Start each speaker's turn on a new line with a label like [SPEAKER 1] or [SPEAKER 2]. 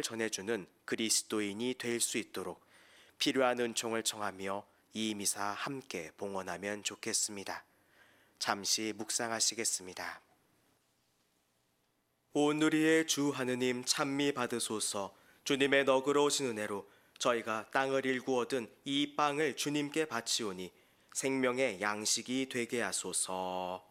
[SPEAKER 1] 복음을 전해주는 그리스도인이 될 수 있도록 필요한 은총을 청하며 이 미사 함께 봉헌하면 좋겠습니다. 잠시 묵상하시겠습니다. 오늘의 주 하느님 찬미 받으소서. 주님의 너그러우신 은혜로 저희가 땅을 일구 얻은 이 빵을 주님께 바치오니 생명의 양식이 되게 하소서.